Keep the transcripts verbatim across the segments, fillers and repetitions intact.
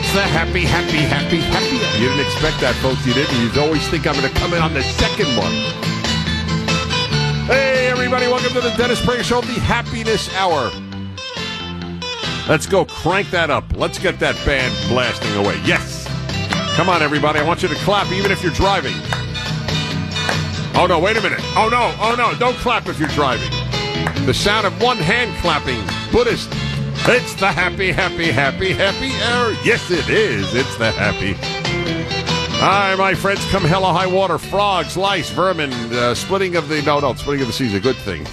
It's the happy, happy, happy, happy. You didn't expect that, folks. You didn't. You'd always think I'm going to come in on the second one. Hey, everybody. Welcome to the Dennis Prager Show, the Happiness Hour. Let's go crank that up. Let's get that band blasting away. Yes. Come on, everybody. I want you to clap even if you're driving. Oh, no. Wait a minute. Oh, no. Oh, no. Don't clap if you're driving. The sound of one hand clapping. Buddhist. It's the happy, happy, happy, happy hour. Yes, it is. It's the happy. Hi, my friends. Come hell or high water. Frogs, lice, vermin, uh, splitting of the... No, no, splitting of the sea is a good thing.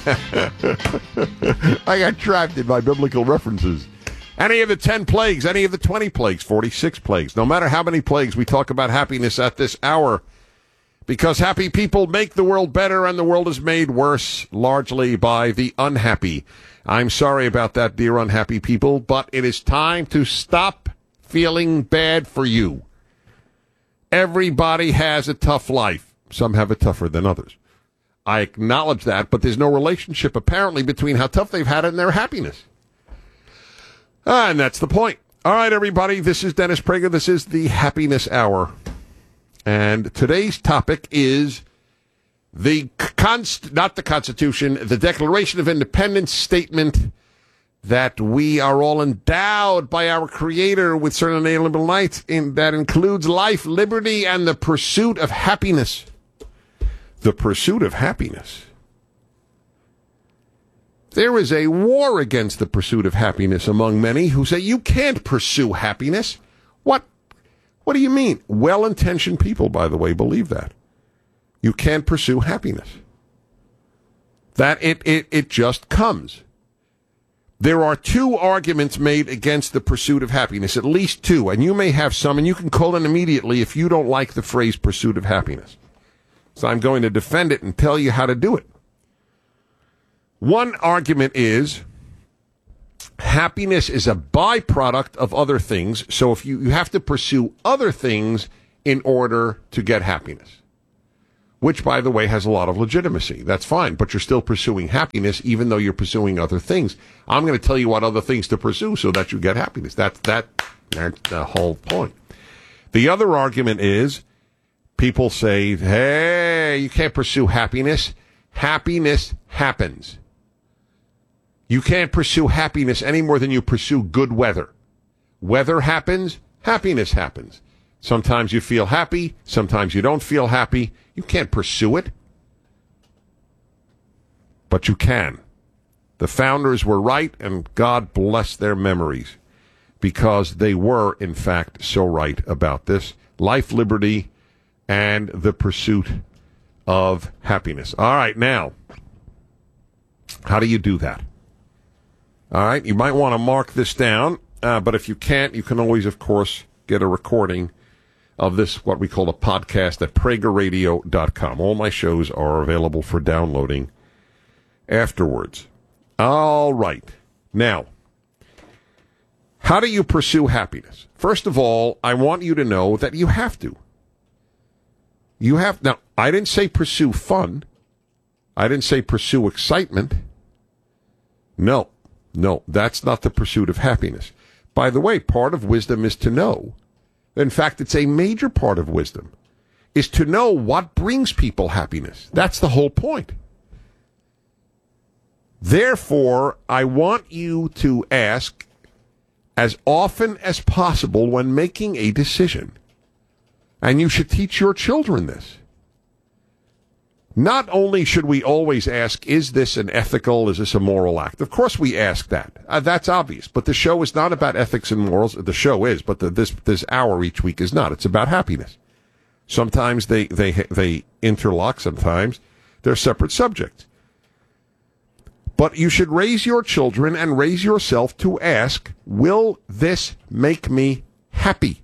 I got trapped in my biblical references. Any of the ten plagues, any of the twenty plagues, forty-six plagues. No matter how many plagues, we talk about happiness at this hour. Because happy people make the world better, and the world is made worse, largely by the unhappy. I'm sorry about that, dear unhappy people, but it is time to stop feeling bad for you. Everybody has a tough life. Some have it tougher than others. I acknowledge that, but there's no relationship, apparently, between how tough they've had it and their happiness. Ah, and that's the point. All right, everybody, this is Dennis Prager. This is the Happiness Hour. And today's topic is the const, not the Constitution, the Declaration of Independence statement that we are all endowed by our Creator with certain inalienable rights in, that includes life, liberty, and the pursuit of happiness. The pursuit of happiness. There is a war against the pursuit of happiness among many who say you can't pursue happiness. What? What do you mean? Well-intentioned people, by the way, believe that. You can't pursue happiness. That it, it, it just comes. There are two arguments made against the pursuit of happiness, at least two, and you may have some, and you can call in immediately if you don't like the phrase pursuit of happiness. So I'm going to defend it and tell you how to do it. One argument is happiness is a byproduct of other things, so if you, you have to pursue other things in order to get happiness. Which, by the way, has a lot of legitimacy. That's fine, but you're still pursuing happiness even though you're pursuing other things. I'm going to tell you what other things to pursue so that you get happiness. That's, that, that's the whole point. The other argument is people say, hey, you can't pursue happiness. Happiness happens. You can't pursue happiness any more than you pursue good weather. Weather happens, happiness happens. Sometimes you feel happy, sometimes you don't feel happy. You can't pursue it. But you can. The founders were right, and God bless their memories, because they were, in fact, so right about this. Life, liberty, and the pursuit of happiness. All right, now, how do you do that? All right, you might want to mark this down, uh, but if you can't, you can always, of course, get a recording of this, what we call a podcast, at prager radio dot com. All my shows are available for downloading afterwards. All right. Now, how do you pursue happiness? First of all, I want you to know that you have to. You have, now, I didn't say pursue fun. I didn't say pursue excitement. No, no, that's not the pursuit of happiness. By the way, part of wisdom is to know. In fact, it's a major part of wisdom, is to know what brings people happiness. That's the whole point. Therefore, I want you to ask as often as possible when making a decision, and you should teach your children this. Not only should we always ask, is this an ethical, is this a moral act? Of course we ask that. Uh, that's obvious. But the show is not about ethics and morals. The show is, but the, this this hour each week is not. It's about happiness. Sometimes they, they, they interlock. Sometimes they're separate subjects. But you should raise your children and raise yourself to ask, will this make me happy?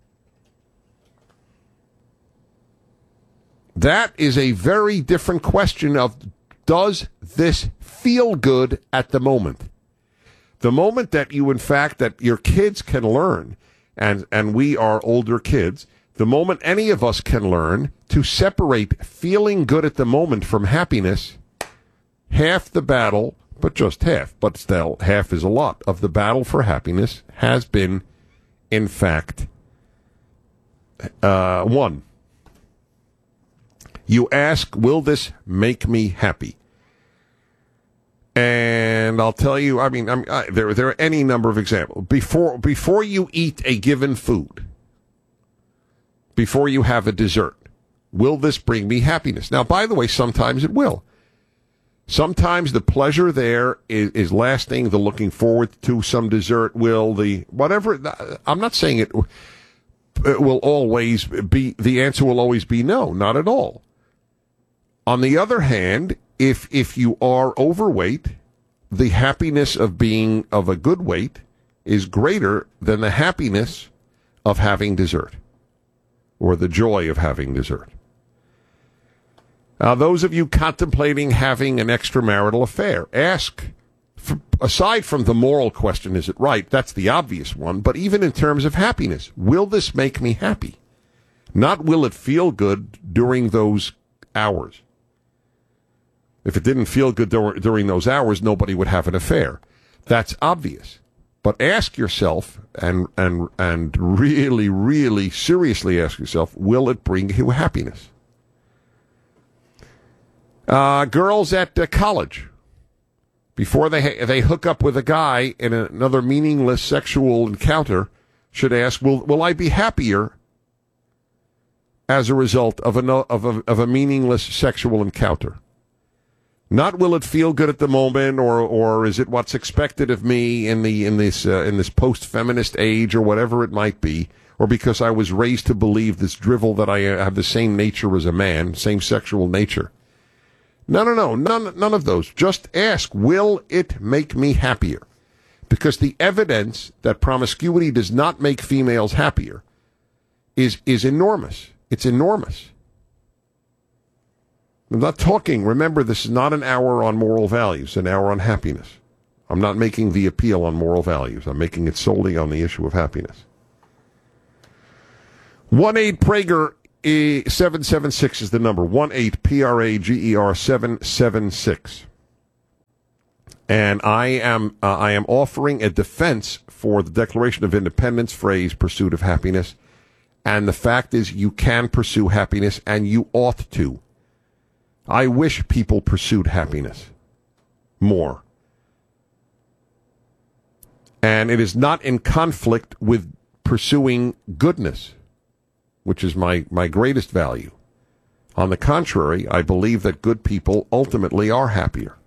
That is a very different question of, does this feel good at the moment? The moment that you, in fact, that your kids can learn, and, and we are older kids, the moment any of us can learn to separate feeling good at the moment from happiness, half the battle, but just half, but still half is a lot, of the battle for happiness has been in fact, uh, one. You ask, will this make me happy? And I'll tell you, I mean, I'm, I, there, there are any number of examples. Before, before you eat a given food, before you have a dessert, will this bring me happiness? Now, by the way, sometimes it will. Sometimes the pleasure there is, is lasting, the looking forward to some dessert will, the whatever. I'm not saying it, it will always be, the answer will always be no, not at all. On the other hand, if if you are overweight, the happiness of being of a good weight is greater than the happiness of having dessert, or the joy of having dessert. Now, those of you contemplating having an extramarital affair, ask, for, aside from the moral question, is it right? That's the obvious one. But even in terms of happiness, will this make me happy? Not will it feel good during those hours. If it didn't feel good dur- during those hours, nobody would have an affair. That's obvious. But ask yourself, and and and really, really seriously ask yourself, will it bring you happiness? Uh, girls at uh, college, before they ha- they hook up with a guy in another meaningless sexual encounter, should ask, will will I be happier as a result of a, no- of a of a meaningless sexual encounter? Not will it feel good at the moment, or or is it what's expected of me in the in this uh, in this post-feminist age, or whatever it might be, or because I was raised to believe this drivel that I have the same nature as a man, same sexual nature. No, no, no, none, none of those. Just ask, will it make me happier? Because the evidence that promiscuity does not make females happier is is enormous. It's enormous. I'm not talking, remember, this is not an hour on moral values, an hour on happiness. I'm not making the appeal on moral values. I'm making it solely on the issue of happiness. one eight Prager seven seven six is the number. one eight P R A G E R seven seven six. And I am uh, I am offering a defense for the Declaration of Independence phrase, pursuit of happiness. And the fact is, you can pursue happiness, and you ought to. I wish people pursued happiness more. And it is not in conflict with pursuing goodness, which is my, my greatest value. On the contrary, I believe that good people ultimately are happier.